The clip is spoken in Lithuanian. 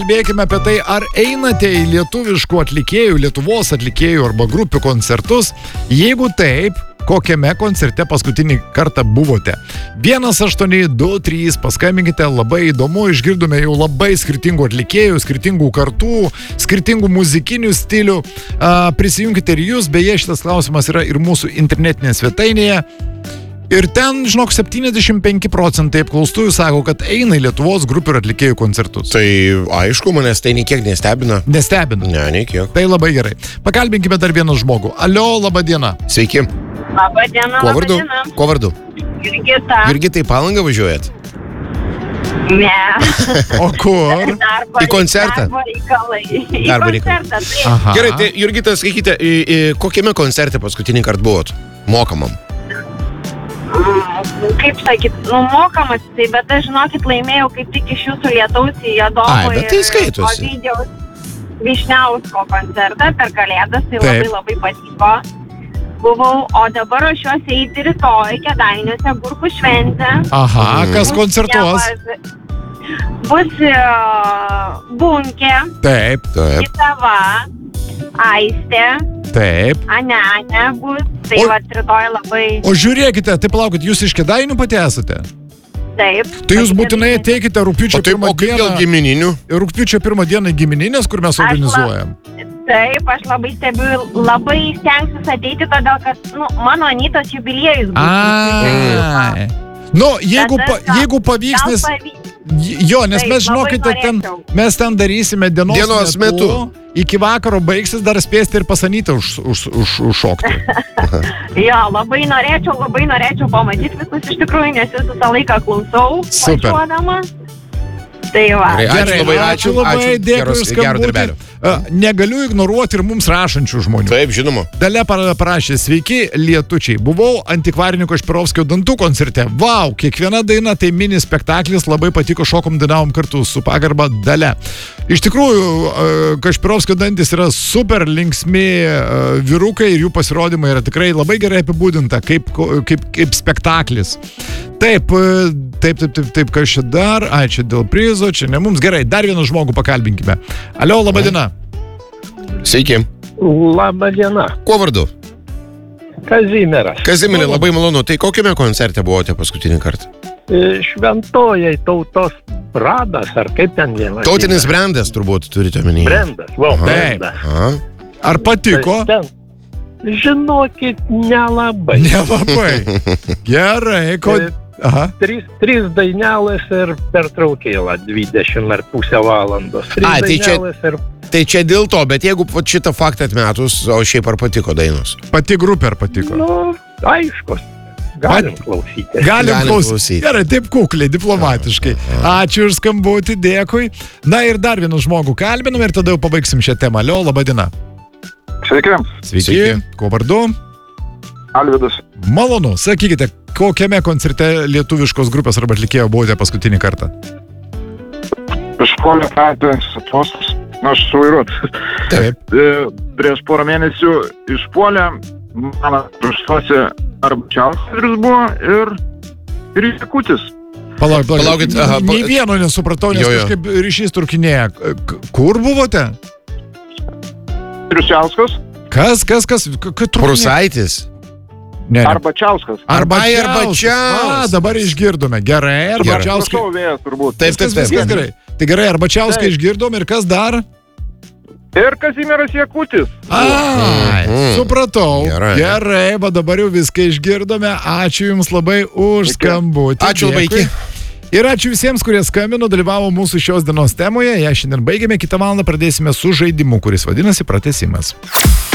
Kalbėkime apie tai, ar einate į lietuviškų atlikėjų, Lietuvos atlikėjų arba grupių koncertus. Jeigu taip, kokiame koncerte paskutinį kartą buvote? 1823, paskambinkite, labai įdomu, išgirdome jau labai skirtingų atlikėjų, skirtingų kartų, skirtingų muzikinių stilių. Prisijunkite ir jūs, beje, šitas klausimas yra ir mūsų internetinėje svetainėje. Ir ten, žinok, 75% apklaustųjų sako, kad eina į Lietuvos grupių ir atlikėjų koncertus. Tai aišku, manęs tai niekiek nestebina. Nestebina? Ne, niekiek. Tai labai gerai. Pakalbinkime dar vieną žmogų. Alio, laba diena. Sveiki. Labą dieną, Kuo vardu? Kuo vardu? Jurgita. Jurgita, į Palangą važiuojat? Ne. O kur? Darbo, Į koncertą? Darbo reikalai. Į Darbo koncertą, taip. Aha. Gerai, tai Jurgita, sakykite, kokiame koncerte paskutinį kartą buvot? Mokamam. Kaip sakyt, mokamas, tai, bet aš, žinokit, laimėjau kaip tik iš jūsų lietaus į Adomo Ai, bet tai skaitosi. Ovidijaus Vyšniausko koncertą per Kalėdas, tai Taip. labai patiko. Buvau, o dabar ruošiuosi eiti rytoj Kėdainiuose Gurkų šventę. Aha, kas koncertuos? Bus Bunkė, Taip, Taip. Kitava, Aistė, taip. Ane bus, tai O- vat rytoj labai O žiūrėkite, tai palaukit, jūs iš Kėdainių pati esate? taip. Tai jūs būtinai ateikite rugpjūčio O taip, pirmą o kaip dėl dieną. gimininių? Rugpjūčio pirmą dieną gimininės, kur mes organizuojam. Taip, aš labai stebiu, labai stengsiu ateiti, todėl kad, mano anytos jubiliejus bus. Ai. Nu, jeigu pavyks, nes... Jo, nes Taip, mes, žinokite, labai norėčiau. mes ten darysime dienos metu. Iki vakaro baigsis, dar spėsite ir pasanytą užšokti. Jo, labai norėčiau pamatyti visus iš tikrųjų, nes jūs visą laiką klausau. Super. Važiuodama. Tai va. Gerai. Ačiū labai, dėkui už Gero skambutį. darbelio. Negaliu ignoruoti ir mums rašančių žmonių. Taip, žinoma. Dalia parašė, sveiki lietučiai, buvau antikvarinio Kašpirovskio dantų koncerte. Vau, kiekviena daina tai mini spektaklis, labai patiko, šokom, dainavom kartu su pagarba Dalia. Iš tikrųjų, Kašpirovskio dantis yra super linksmi vyrukai ir jų pasirodymai yra tikrai labai gerai apibūdinta, kaip spektaklis. Taip, kas čia dar? Ai, čia dėl prizo, čia ne mums. Gerai, dar vieną žmogų pakalbinkime. Alio, laba diena. Sveiki. Labą dieną. Kuo vardu? Kazimieras. Kazimierė, labai malonu. Tai kokiame koncerte buvote paskutinį kartą? Šventojai tautos pradas, ar kaip ten vienas? Tautinis brandas turbūt turite omenyje. Brendas, brendas. Aha. Ar patiko? Žinokit, nelabai. Nelabai. Gerai, Aha. Trys dainelės ir pertraukėlą 20,5 valandos. Ai, tai čia dėl to, bet jeigu šitą faktą atmetus, o šiaip ar patiko dainos? Pati grupė ar patiko? Aišku. Galim klausyti. Galim klausyti. Gerai, taip kukliai, diplomatiškai. Ačiū už skambutį, dėkui. Na ir dar vieną žmogų kalbinam ir tada jau pabaigsim šią temą. Alio, laba diena. Sveiki. Sveiki. Kuo vardu? Alvydas. Malonu. Sakykite, kokiame koncerte lietuviškos grupės arba atlikėjo buvote paskutinį kartą? Išpuolė Katės atostas. Aš suvairuot. Taip. Prieš porą mėnesių išpuolė. Mano užsuosi Arbačiauskas buvo ir Jakutis. Palaukit. Nei vieno nesupratau, nes kažkaip ryšys trukinėja. Kur buvote? Arbačiauskas. Kas? Prusaitis. Ne. Arbačiauskas. Arbačiauskas. Dabar išgirdome. Gerai, Arbačiauskas. Vėjas turbūt. Taip. Gerai. Tai gerai, Arbačiauską išgirdom ir kas dar? Ir Kazimieras Jakutis. Ai, supratau. Gerai, va dabar jau viską išgirdome. Ačiū Jums labai už skambutį. Ačiū labai. Ir ačiū visiems, kurie skambino, dalyvavo mūsų šios dienos temoje. Ją šiandien baigėme, kitą valandą pradėsime su žaidimu, kuris vadinasi pratęsimas.